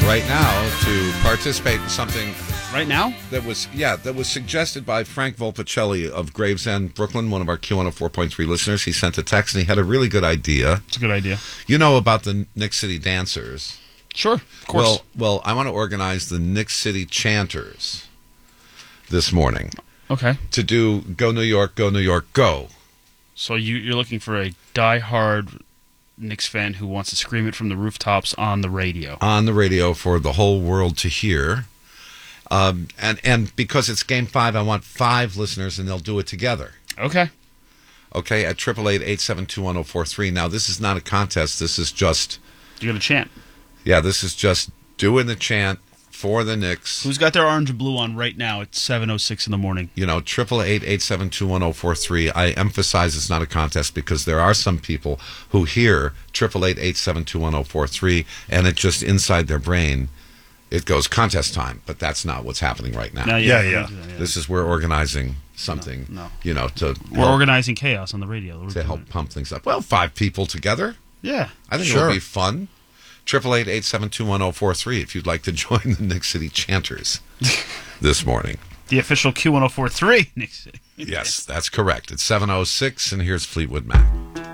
right now to participate in something Right now? that was suggested by Frank Volpicelli of Gravesend, Brooklyn, one of our Q104.3 listeners. He sent a text and he had a really good idea. It's a good idea. You know about the Nick City Dancers. Sure, of course. Well, I want to organize the Nick City Chanters this morning Okay. to do Go New York, Go New York, Go. So you're looking for a die-hard Knicks fan who wants to scream it from the rooftops on the radio. On the radio for the whole world to hear. And because it's Game 5, I want 5 listeners, and they'll do it together. Okay. Okay, at 888-872-1043. Now, this is not a contest. This is just... You're going to chant. Yeah, this is just doing the chant for the Knicks. Who's got their orange and blue on right now at 7:06 in the morning? 888-872-1043. I emphasize it's not a contest because there are some people who hear 888-872-1043, and it just inside their brain, it goes contest time, but that's not what's happening right now. No, Yeah. This is, we're organizing something, No. to We're organizing chaos on the radio. to help pump things up. Well, 5 people together. Yeah. I think Sure. it'll be fun. 888-872-1043 if you'd like to join the Nick City Chanters this morning. The official Q1043 Knicks City. Yes, that's correct. It's 7:06, and here's Fleetwood Mac.